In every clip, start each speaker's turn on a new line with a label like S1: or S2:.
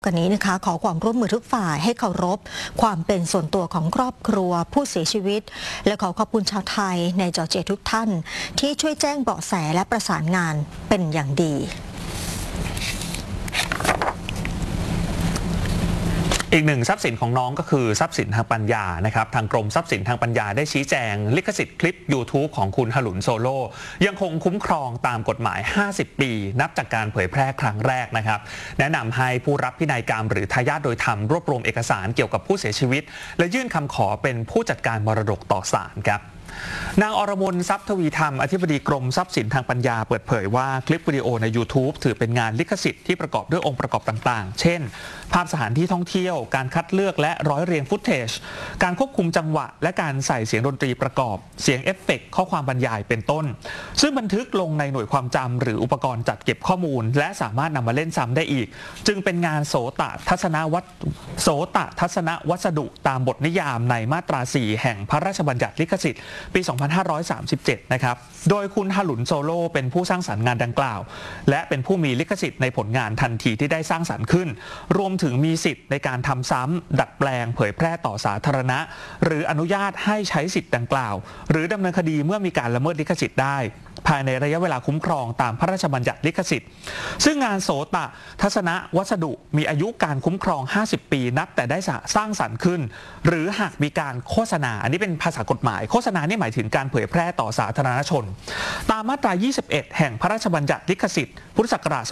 S1: กันนี้นะคะขอความร่วมมือทุกฝ่ายให้เคารพความเป็นส่วนตัวของครอบครัวผู้เสียชีวิตและขอขอบคุณชาวไทยในจอร์เจียทุกท่านที่ช่วยแจ้งเบาะแสและประสานงานเป็นอย่างดี
S2: อีกหนึ่งทรัพย์สินของน้องก็คือทรัพย์สินทางปัญญานะครับทางกรมทรัพย์สินทางปัญญาได้ชี้แจงลิขสิทธิ์คลิป YouTube ของคุณหลุนโซโล่ยังคงคุ้มครองตามกฎหมาย50 ปีนับจากการเผยแพร่ครั้งแรกนะครับแนะนำให้ผู้รับพินัยกรรมหรือทายาทโดยธรรมรวบรวมเอกสารเกี่ยวกับผู้เสียชีวิตและยื่นคำขอเป็นผู้จัดการมรดกต่อศาลครับนางอรมนทรัพย์ทวีธรรมอธิบดีกรมทรัพย์สินทางปัญญาเปิดเผยว่าคลิปวิดีโอใน YouTube ถือเป็นงานลิขสิทธิ์ที่ประกอบด้วยองค์ประกอบต่างๆเช่นภาพสถานที่ท่องเที่ยวการคัดเลือกและร้อยเรียงฟุตเทจการควบคุมจังหวะและการใส่เสียงดนตรีประกอบเสียงเอฟเฟกต์ข้อความบรรยายเป็นต้นซึ่งบันทึกลงในหน่วยความจำหรืออุปกรณ์จัดเก็บข้อมูลและสามารถนำมาเล่นซ้ำได้อีกจึงเป็นงานโสตทัศนวัสดุตามบทนิยามในมาตรา 4 แห่งพระราชบัญญัติลิขสิทธิ์ปี 2537 นะครับโดยคุณหลุนโซโล่เป็นผู้สร้างสรรค์งานดังกล่าวและเป็นผู้มีลิขสิทธิ์ในผลงานทันทีที่ได้สร้างสรรค์ขึ้นรวมถึงมีสิทธิ์ในการทำซ้ำดัดแปลงเผยแพร่ต่อสาธารณะหรืออนุญาตให้ใช้สิทธิ์ดังกล่าวหรือดำเนินคดีเมื่อมีการละเมิดลิขสิทธิ์ได้ภายในระยะเวลาคุ้มครองตามพระราชบัญญัติลิขสิทธิ์ซึ่งงานโสตทัศนวัสดุมีอายุการคุ้มครอง 50 ปีนับแต่ได้สร้างสรรค์ขึ้นหรือหากมีการโฆษณาอันนี้เป็นภาษากฎหมายโฆษณานี่หมายถึงการเผยแพร่ต่อสาธารณชนตามมาตรา 21 แห่งพระราชบัญญัติลิขสิทธิ์พุทธศักราช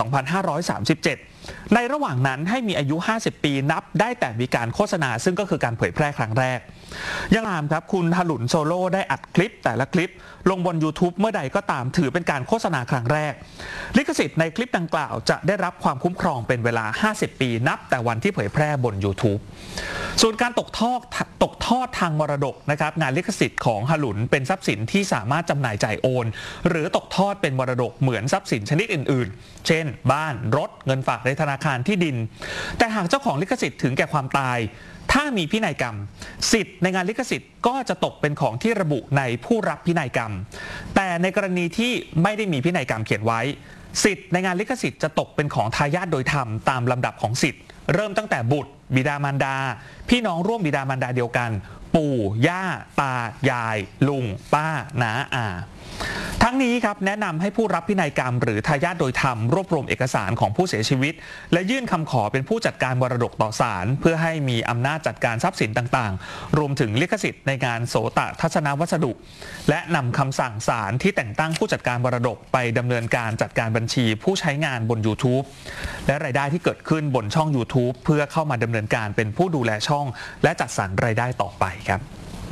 S2: 2537 ในระหว่างนั้นให้มีอายุ 50 ปีนับได้แต่มีการโฆษณาซึ่งก็คือการเผยแพร่ครั้งแรกยังตามครับคุณหลุนโซโล่ได้อัดคลิปแต่ละคลิปลงบน YouTube เมื่อใดก็ตามถือเป็นการโฆษณาครั้งแรกลิขสิทธิ์ในคลิปดังกล่าวจะได้รับความคุ้มครองเป็นเวลา50 ปีนับแต่วันที่เผยแพร่บน YouTube ส่วนการตกทอดทางมรดกนะครับงานลิขสิทธิ์ของหลุนเป็นทรัพย์สินที่สามารถจำหน่ายจ่ายโอนหรือตกทอดเป็นมรดกเหมือนทรัพย์สินชนิดอื่นๆเช่นบ้านรถเงินฝากในธนาคารที่ดินแต่หากเจ้าของลิขสิทธิ์ถึงแก่ความตายถ้ามีพินัยกรรมสิทธิ์ในงานลิขสิทธิ์ก็จะตกเป็นของที่ระบุในผู้รับพินัยกรรมแต่ในกรณีที่ไม่ได้มีพินัยกรรมเขียนไว้สิทธิ์ในงานลิขสิทธิ์จะตกเป็นของทายาทโดยธรรมตามลำดับของสิทธิ์เริ่มตั้งแต่บุตรบิดามารดาพี่น้องร่วมบิดามารดาเดียวกันปู่ย่าตายายลุงป้าน้าอาทั้งนี้ครับแนะนำให้ผู้รับพินัยกรรมหรือทายาทโดยธรรมรวบรวมเอกสารของผู้เสียชีวิตและยื่นคำขอเป็นผู้จัดการมรดกต่อศาลเพื่อให้มีอำนาจจัดการทรัพย์สินต่างๆรวมถึงลิขสิทธิ์ในงานโสตทัศนวัสดุและนำคำสั่งศาลที่แต่งตั้งผู้จัดการมรดกไปดำเนินการจัดการบัญชีผู้ใช้งานบน YouTube และรายได้ที่เกิดขึ้นบนช่อง YouTube เพื่อเข้ามาดำเนินการเป็นผู้ดูแลช่องและจัดสรรรายได้ต่อไปครับ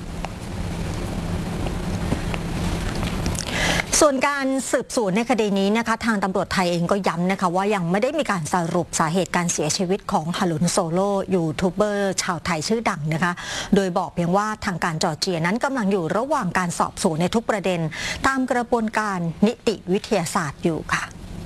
S1: ส่วนการสืบสวนในคดีนี้นะคะทางตำรวจไทยเองก็ย้ำนะคะว่ายังไม่ได้มีการสรุปสาเหตุการเสียชีวิตของหลุนโซโล่ยูทูบเบอร์ชาวไทยชื่อดังนะคะโดยบอกเพียงว่าทางการจอร์เจียนั้นกำลังอยู่ระหว่างการสอบสวนในทุกประเด็นตามกระบวนการนิติวิทยาศาสตร์อยู่ค่ะ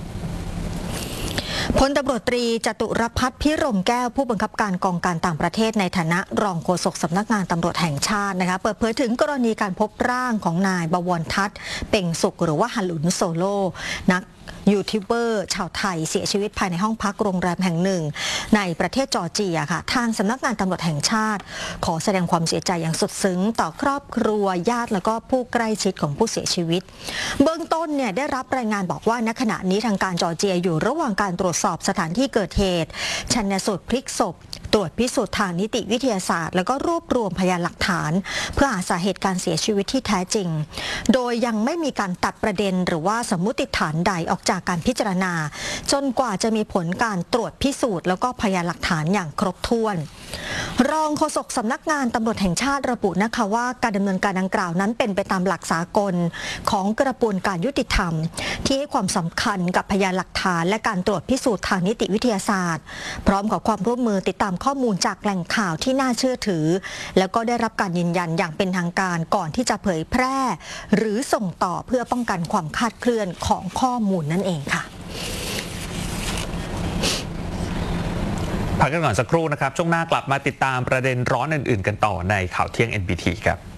S1: พลตำรวจตรีจตุรพัฒน์พิรมแก้วผู้บังคับการกองการต่างประเทศในฐานะรองโฆษกสำนักงานตำรวจแห่งชาตินะคะเปิดเผยถึงกรณีการพบร่างของนายบวรทัศน์เป่งสุขหรือว่าหลุนโซโล่นักยูทูบเบอร์ชาวไทยเสียชีวิตภายในห้องพักโรงแรมแห่งหนึ่งในประเทศจอร์เจียค่ะทางสำนักงานตำรวจแห่งชาติขอแสดงความเสียใจอย่างสุดซึ้งต่อครอบครัวญาติและก็ผู้ใกล้ชิดของผู้เสียชีวิตเบื้องต้นเนี่ยได้รับรายงานบอกว่าณขณะนี้ทางการจอร์เจียอยู่ระหว่างการตรวจสอบสถานที่เกิดเหตุชันสูตรพลิกศพตรวจพิสูจน์ทางนิติวิทยาศาสตร์แล้วก็รวบรวมพยานหลักฐานเพื่อหาสาเหตุการเสียชีวิตที่แท้จริงโดยยังไม่มีการตัดประเด็นหรือว่าสมมุติฐานใดออกจากการพิจารณาจนกว่าจะมีผลการตรวจพิสูจน์แล้วก็พยานหลักฐานอย่างครบถ้วนรองโฆษกสำนักงานตำรวจแห่งชาติระบุนะคะว่าการดำเนินการดังกล่าวนั้นเป็นไปตามหลักสากลของกระบวนการยุติธรรมที่ให้ความสำคัญกับพยานหลักฐานและการตรวจพิสูจน์ทางนิติวิทยาศาสตร์พร้อมกับความร่วมมือติดตามข้อมูลจากแหล่งข่าวที่น่าเชื่อถือแล้วก็ได้รับการยืนยันอย่างเป็นทางการก่อนที่จะเผยแพร่หรือส่งต่อเพื่อป้องกันความคลาดเคลื่อนของข้อมูลนั่นเองค่ะ
S2: พักกันก่อนสักครู่นะครับช่วงหน้ากลับมาติดตามประเด็นร้อนอื่นๆกันต่อในข่าวเที่ยง NBT ครับ